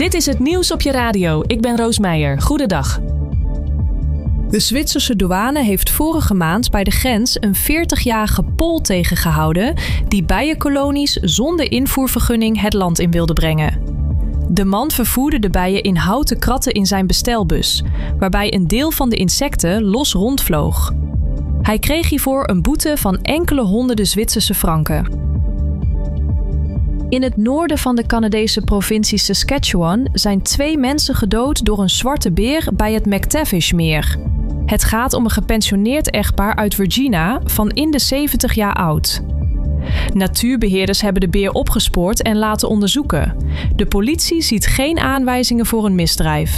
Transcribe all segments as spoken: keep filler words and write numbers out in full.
Dit is het nieuws op je radio. Ik ben Roos Meijer. Goedendag. De Zwitserse douane heeft vorige maand bij de grens een veertigjarige Pool tegengehouden die bijenkolonies zonder invoervergunning het land in wilde brengen. De man vervoerde de bijen in houten kratten in zijn bestelbus, waarbij een deel van de insecten los rondvloog. Hij kreeg hiervoor een boete van enkele honderden Zwitserse franken. In het noorden van de Canadese provincie Saskatchewan zijn twee mensen gedood door een zwarte beer bij het McTavish-meer. Het gaat om een gepensioneerd echtpaar uit Virginia van in de zeventig jaar oud. Natuurbeheerders hebben de beer opgespoord en laten onderzoeken. De politie ziet geen aanwijzingen voor een misdrijf.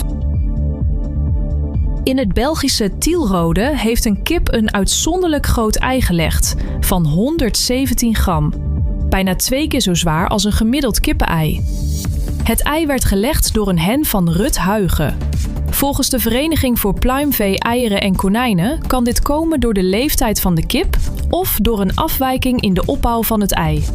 In het Belgische Tielrode heeft een kip een uitzonderlijk groot ei gelegd van honderdzeventien gram. Bijna twee keer zo zwaar als een gemiddeld kippenei. Het ei werd gelegd door een hen van Rut Huigen. Volgens de Vereniging voor Pluimvee, Eieren en Konijnen kan dit komen door de leeftijd van de kip of door een afwijking in de opbouw van het ei.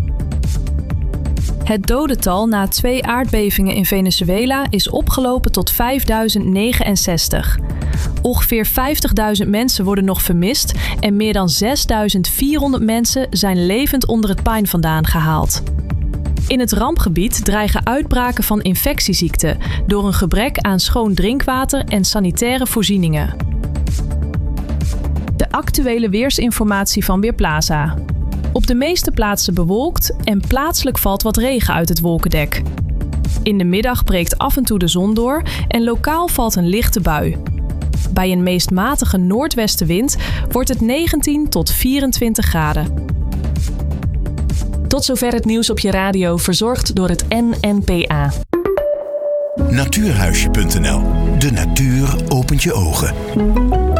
Het dodental na twee aardbevingen in Venezuela is opgelopen tot vijfduizend negenenzestig. Ongeveer vijftigduizend mensen worden nog vermist en meer dan zesduizend vierhonderd mensen zijn levend onder het puin vandaan gehaald. In het rampgebied dreigen uitbraken van infectieziekten door een gebrek aan schoon drinkwater en sanitaire voorzieningen. De actuele weersinformatie van Weerplaza. Op de meeste plaatsen bewolkt en plaatselijk valt wat regen uit het wolkendek. In de middag breekt af en toe de zon door en lokaal valt een lichte bui. Bij een meest matige noordwestenwind wordt het negentien tot vierentwintig graden. Tot zover het nieuws op je radio, verzorgd door het N N P A. Natuurhuisje punt n l. De natuur opent je ogen.